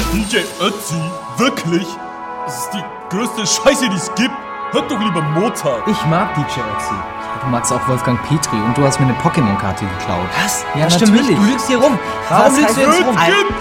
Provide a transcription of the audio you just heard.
DJ Ötzi? Wirklich? Das ist die größte Scheiße, die es gibt. Hört doch lieber Mozart. Ich mag DJ Ötzi. Du magst auch Wolfgang Petri und du hast mir eine Pokémon-Karte geklaut. Was? Ja, Das stimmt natürlich. nicht. Du lügst hier rum. Warum Was lügst heißt du jetzt das? rum?